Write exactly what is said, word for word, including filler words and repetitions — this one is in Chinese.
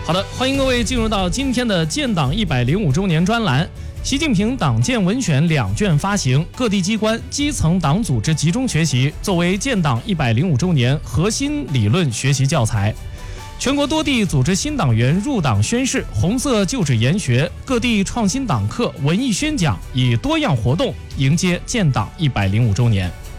好的，欢迎各位进入到今天的建党一百零五周年专栏。习近平党建文选两卷发行，各地机关、基层党组织集中学习，作为建党一百零五周年核心理论学习教材。全国多地组织新党员入党宣誓、红色就职研学，各地创新党课、文艺宣讲，以多样活动迎接建党一百零五周年。